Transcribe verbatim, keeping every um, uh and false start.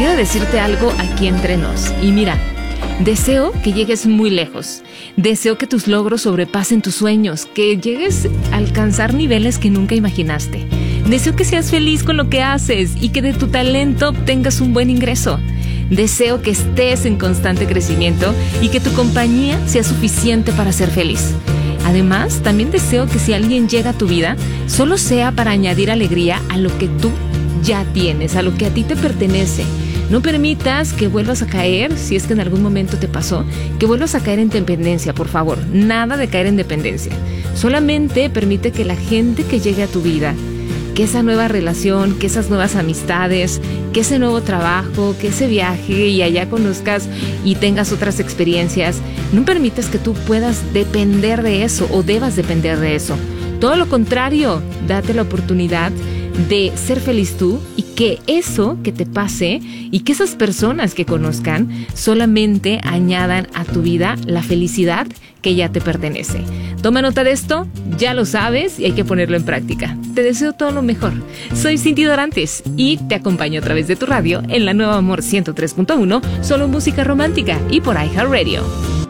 quiero decirte algo aquí entre nos. Y mira, deseo que llegues muy lejos. Deseo que tus logros sobrepasen tus sueños, que llegues a alcanzar niveles que nunca imaginaste. Deseo que seas feliz con lo que haces y que de tu talento obtengas un buen ingreso. Deseo que estés en constante crecimiento y que tu compañía sea suficiente para ser feliz. Además, también deseo que si alguien llega a tu vida, solo sea para añadir alegría a lo que tú ya tienes, a lo que a ti te pertenece. No permitas que vuelvas a caer, si es que en algún momento te pasó, que vuelvas a caer en dependencia, por favor. Nada de caer en dependencia. Solamente permite que la gente que llegue a tu vida, que esa nueva relación, que esas nuevas amistades, que ese nuevo trabajo, que ese viaje y allá conozcas y tengas otras experiencias, no permitas que tú puedas depender de eso o debas depender de eso. Todo lo contrario, date la oportunidad de ser feliz tú y que eso que te pase y que esas personas que conozcan solamente añadan a tu vida la felicidad que ya te pertenece. Toma nota de esto, ya lo sabes y hay que ponerlo en práctica. Te deseo todo lo mejor. Soy Cindy Dorantes y te acompaño a través de tu radio en la Nueva Amor ciento tres punto uno, solo música romántica y por iHeartRadio.